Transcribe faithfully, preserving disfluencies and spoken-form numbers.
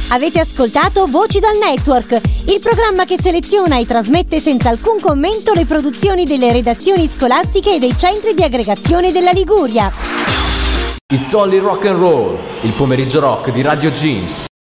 Avete ascoltato Voci dal Network, il programma che seleziona e trasmette senza alcun commento le produzioni delle redazioni scolastiche e dei centri di aggregazione della Liguria. It's Only Rock and Roll, il pomeriggio rock di Radio Jeans.